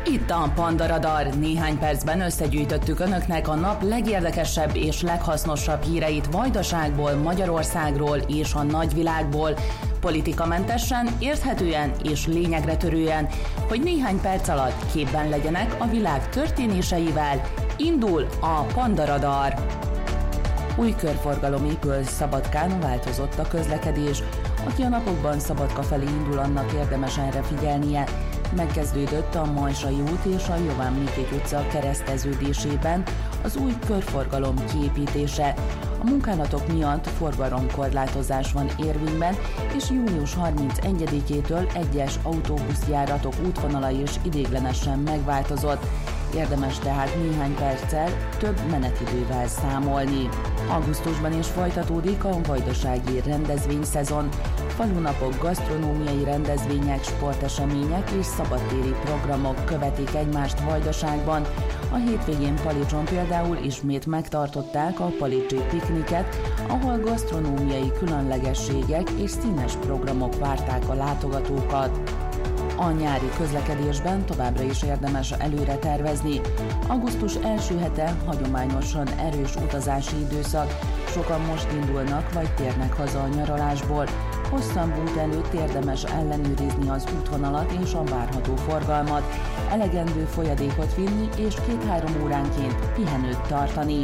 Itt a Panda Radar. Néhány percben összegyűjtöttük önöknek a nap legérdekesebb és leghasznosabb híreit Vajdaságból, Magyarországról és a nagyvilágból. Politikamentesen, érthetően és lényegre törően, hogy néhány perc alatt képben legyenek a világ történéseivel. Indul a Panda Radar. Új körforgalom épül Szabadkán, változott a közlekedés. Aki a napokban Szabadka felé indul, annak érdemes erre figyelnie. Megkezdődött a Majsai út és a Jován Mikéty utca kereszteződésében az új körforgalom kiépítése. A munkálatok miatt forgalomkorlátozás van érvényben, és június 31-től egyes autóbuszjáratok útvonala is ideiglenesen megváltozott. Érdemes tehát néhány perccel több menetidővel számolni. Augusztusban is folytatódik a vajdasági rendezvényszezon. Falunapok, gasztronómiai rendezvények, sportesemények és szabadtéri programok követik egymást Vajdaságban. A hétvégén Palicson például ismét megtartották a palicsi pikniket, ahol gasztronómiai különlegességek és színes programok várták a látogatókat. A nyári közlekedésben továbbra is érdemes előre tervezni. Augusztus első hete hagyományosan erős utazási időszak, sokan most indulnak vagy térnek haza a nyaralásból. Hosszabb út előtt érdemes ellenőrizni az útvonalat és a várható forgalmat, elegendő folyadékot vinni és 2-3 óránként pihenőt tartani.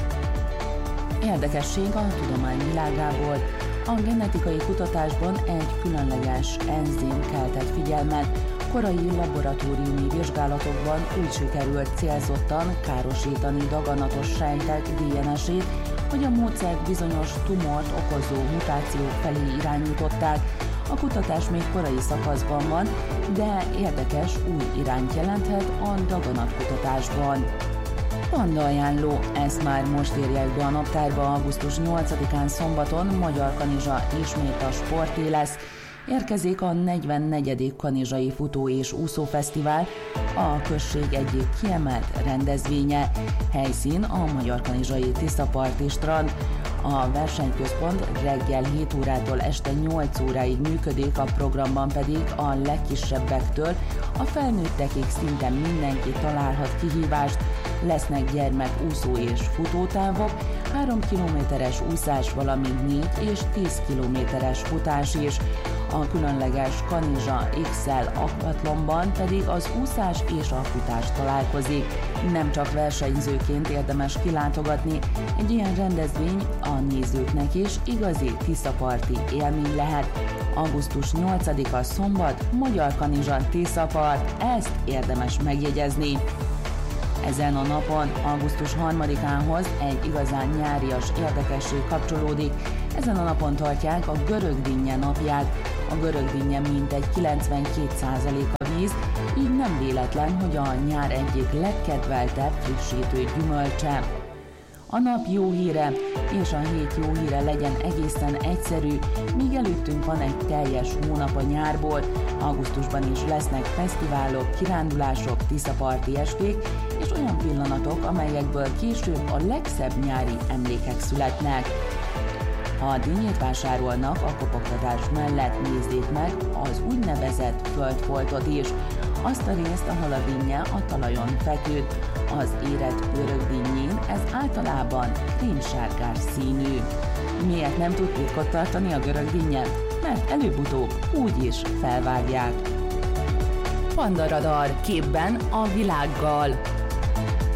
Érdekesség a tudomány világából. A genetikai kutatásban egy különleges enzim keltett figyelmet. Korai laboratóriumi vizsgálatokban úgy sikerült célzottan károsítani daganatos sejtek DNS-ét, hogy a módszert bizonyos tumort okozó mutációk felé irányították. A kutatás még korai szakaszban van, de érdekes új irányt jelenthet a daganatkutatásban. Panda ajánló, ezt már most írják be a naptárba. Augusztus 8-án szombaton Magyar Kanizsa ismét a sporté lesz. Érkezik a 44. Kanizsai Futó és Úszófesztivál, a község egyik kiemelt rendezvénye. Helyszín a Magyar Kanizsai Tiszaparti strand. A versenyközpont reggel 7 órától este 8 óráig működik, a programban pedig a legkisebbektől a felnőttekig szinte mindenki találhat kihívást. Lesznek gyermekúszó és futótávok, 3 kilométeres úszás, valamint 4 és 10 kilométeres futás is. A különleges Kanizsa XL akvatlonban pedig az úszás és a futás találkozik. Nem csak versenyzőként érdemes kilátogatni, egy ilyen rendezvény a nézőknek is igazi tiszaparti élmény lehet. Augusztus 8-a szombat, Magyar Kanizsa Tiszapart, ezt érdemes megjegyezni. Ezen a napon, augusztus 3-ához egy igazán nyárias érdekesség kapcsolódik. Ezen a napon tartják a görögdinnye napját. A görögdinnye mintegy 92% a víz, így nem véletlen, hogy a nyár egyik legkedveltebb frissítő gyümölcse. A nap jó híre és a hét jó híre legyen egészen egyszerű, míg előttünk van egy teljes hónap a nyárból. Augusztusban is lesznek fesztiválok, kirándulások, tiszaparti esték és olyan pillanatok, amelyekből később a legszebb nyári emlékek születnek. Ha dinnyét vásárolnak, a kopogtatás mellett nézzék meg az úgynevezett földfoltot is, azt a részt, ahol a dinnye a talajon feküdt. Az érett görögdinnyén ez általában krémsárgás színű. Miért nem tud titkot tartani a görögdinnye? Mert előbb-utóbb úgy is felvágják. Panda Radar, képben a világgal.